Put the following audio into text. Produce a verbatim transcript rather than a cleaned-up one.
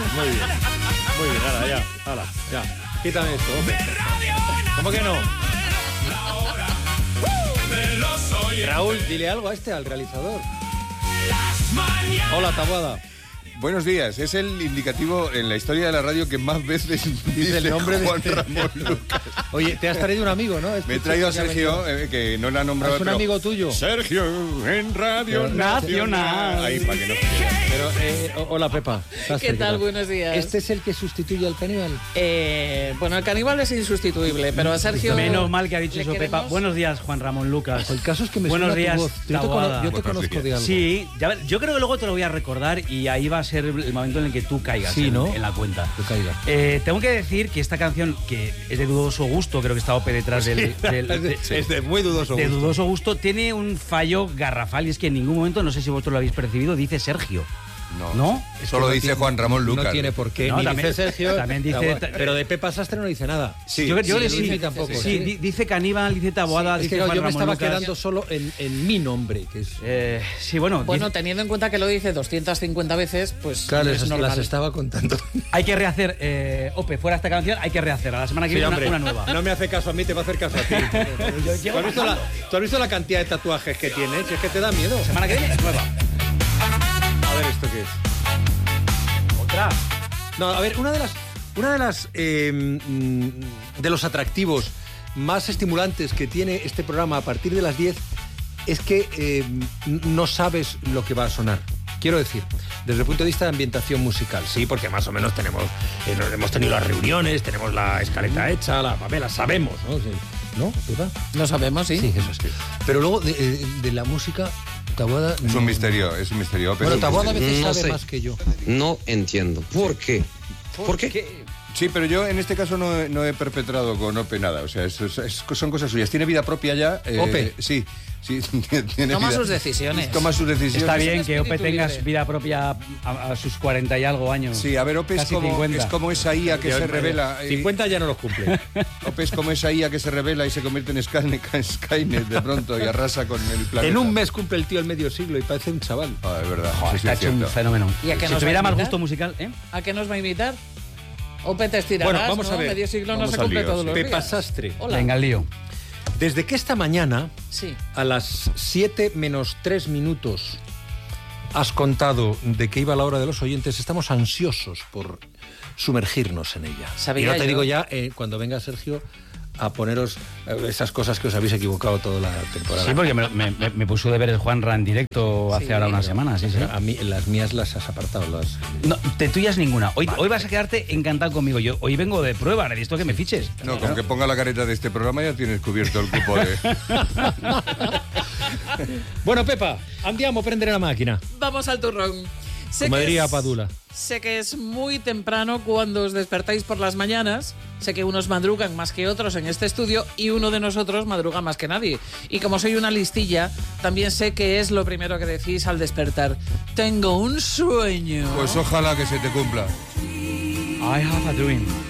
muy bien. Muy bien, ahora ya, ahora, ya. Quítame esto, hombre. ¿Cómo que no? Raúl, dile algo a este, al realizador. Hola, Taboada. Buenos días. Es el indicativo en la historia de la radio que más veces dice el nombre de Juan este... Ramón Lucas. Oye, te has traído un amigo, ¿no? Me he traído a Sergio, eh, que no le ha nombrado. ¿Es un pero... amigo tuyo? Sergio, en Radio pero, Nacional. Ahí, para que no Pero, eh, hola, Pepa. ¿Qué tal? Buenos días. ¿Este es el que sustituye al caníbal? Eh, bueno, el caníbal es insustituible, pero a Sergio... Menos mal que ha dicho eso, queremos... Pepa. Buenos días, Juan Ramón Lucas. El caso es que me Buenos suena días, tu voz. Yo te, cono yo te conozco de algo. Sí, ya, yo creo que luego te lo voy a recordar y ahí va a ser el momento en el que tú caigas sí, en, ¿no? en la cuenta. Que caiga. Eh, tengo que decir que esta canción, que es de dudoso gusto, creo que está Ope detrás del... Sí, del de, sí. Es de muy dudoso de gusto. De dudoso gusto. Tiene un fallo garrafal y es que en ningún momento, no sé si vosotros lo habéis percibido, dice Sergio. No, ¿No? Solo no dice tiene, Juan Ramón Lucas. No tiene por qué. No, Ni también, dice Sergio. También dice, pero de Pepa Sastre no dice nada. Sí, yo, yo sí, sí, sí, tampoco. Sí, sí. sí, dice Caníbal, dice Taboada, sí, dice es que, Juan yo me Ramón estaba Lucas. quedando solo en, en mi nombre, que es... Eh, sí, bueno... Bueno, dice, teniendo en cuenta que lo dice doscientas cincuenta veces, pues claro, es las, normal. las estaba contando. hay que rehacer, eh, Ope, fuera esta canción, hay que rehacer. A la semana que Sí, viene hombre, una, una nueva. No me hace caso a mí, te va a hacer caso a ti. ¿Tú, has visto la, ¿Tú has visto la cantidad de tatuajes que tienes? Si es que te da miedo. La semana que viene, nueva. A ver, ¿esto qué es? Otra. No, a ver, una de las, una de las eh, de los atractivos más estimulantes que tiene este programa a partir de las diez es que eh, no sabes lo que va a sonar. Quiero decir, desde el punto de vista de ambientación musical, sí, porque más o menos tenemos, eh, hemos tenido las reuniones, tenemos la escaleta hecha, la papela, sabemos, ¿no? Sí. ¿No? ¿Verdad? Lo sabemos, sí. Sí, eso es. Pero luego de, de, de la música, Taboada... Es un misterio, es un misterio. Bueno, Taboada a veces no sabe sé. más que yo. No entiendo. ¿Por qué? ¿Por, ¿Por qué? qué? Sí, pero yo en este caso no he, no he perpetrado con Ope nada. O sea, es, es, es, son cosas suyas. Tiene vida propia ya. Eh, ¿Ope? Sí. Sí, tiene Toma vida. sus decisiones. Toma sus decisiones. Está bien que Ope espíritu tengas libre. vida propia a, a sus cuarenta y algo años. Sí, a ver, Ope es Casi como, cincuenta. es como esa I A que Yo, se revela. y- cincuenta ya no los cumple. Ope es como esa I A que se revela y se convierte en Skynet, Skynet de pronto y arrasa con el planeta. En un mes cumple el tío el medio siglo y parece un chaval. Ah, es verdad. Joder, sí, sí, está es hecho un cierto. fenómeno. ¿Y a qué si nos tuviera va a más invitar? gusto musical, ¿eh? ¿A qué nos va a invitar? Ope te estirarás, Bueno, vamos ¿no? a ver. Medio siglo Vamos no se al cumple lío, todos sí. los Pepa días. Sastre. Hola. Venga, el lío. Desde que esta mañana, Sí. a las siete menos tres minutos, has contado de que iba la hora de los oyentes, estamos ansiosos por sumergirnos en ella. Sabía y no te yo. digo ya, eh, cuando venga Sergio, a poneros eh, esas cosas que os habéis equivocado toda la temporada. Sí, porque me, me, me puso de ver el Juanra en directo hace Sí. ahora unas semanas. Sí, sí. A mí, las mías las has apartado. Las... No, de tuyas ninguna. Hoy, hoy vas a quedarte encantado conmigo. Yo hoy vengo de prueba, necesito que me fiches. No, con que ponga la careta de este programa ya tienes cubierto el cupo de... Bueno, Pepa, andiamo a prendere la máquina. Vamos al turrón. Sé Como que diría es- Padula. Sé que es muy temprano cuando os despertáis por las mañanas. Sé que unos madrugan más que otros en este estudio y uno de nosotros madruga más que nadie. Y como soy una listilla, también sé que es lo primero que decís al despertar. Tengo un sueño. Pues ojalá que se te cumpla. I have a dream.